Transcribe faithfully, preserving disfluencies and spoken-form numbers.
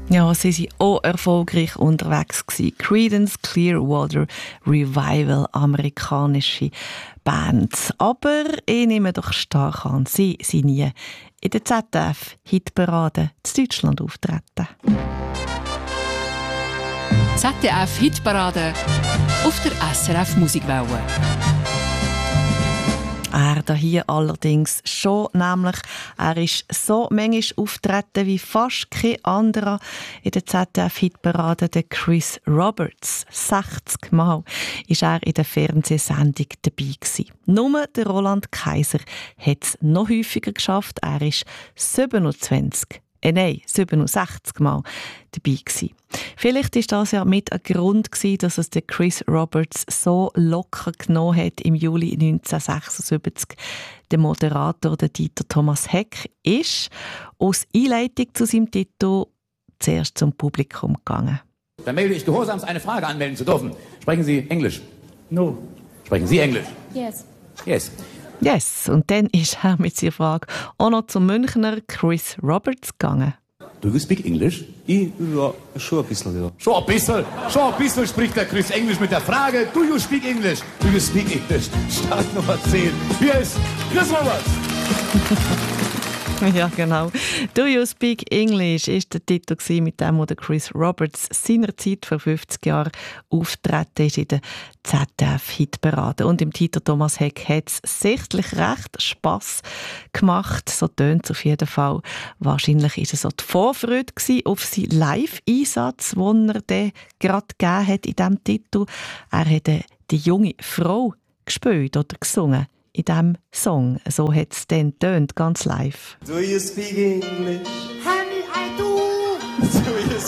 Ja, sie waren auch erfolgreich unterwegs gewesen. Creedence Clearwater Revival, amerikanische Band. Aber ich nehme doch stark an, sie sind nie in der Z D F-Hitparade in Deutschland auftreten. Z D F-Hitparade auf der S R F Musikwelle. Er da hier allerdings schon, nämlich er ist so manchmal auftreten wie fast kein anderer in der Z D F-Hitparade, der Chris Roberts. sechzig Mal ist er in der Fernsehsendung dabei gewesen. Nur der Roland Kaiser hat es noch häufiger geschafft. Er ist siebenundzwanzig Äh, nein, siebenundsechzig Mal dabei gewesen. Vielleicht war das ja mit ein Grund gewesen, dass es der Chris Roberts so locker genommen hat im Juli neunzehnhundertsechsundsiebzig. Der Moderator, der Dieter Thomas Heck, ist aus Einleitung zu seinem Titel zuerst zum Publikum gegangen. Dann melde ich gehorsams eine Frage anmelden zu dürfen. Sprechen Sie Englisch? No. Sprechen Sie Englisch? Yes. Yes. Yes, und dann ist er mit seiner Frage auch noch zum Münchner Chris Roberts gegangen. Do you speak English? Ich, ja, schon ein bisschen, ja. Schon ein bisschen, schon ein bisschen spricht der Chris Englisch mit der Frage, do you speak English? Do you speak English? Start Nummer zehn. Hier ist Chris Roberts. Ja, genau. «Do you speak English» war der Titel, mit dem der Chris Roberts seinerzeit vor fünfzig Jahren auftreten ist in der Z D F-Hitparade. Und im Titel Thomas Heck hat es sichtlich recht Spass gemacht. So tönt es auf jeden Fall. Wahrscheinlich war es so die Vorfreude auf seinen Live-Einsatz, den er dann gerade gegeben hat in diesem Titel. Er hat die junge Frau gespielt oder gesungen in diesem Song. So hat es dann tönt, ganz live. Do you speak English? Honey, I do. Do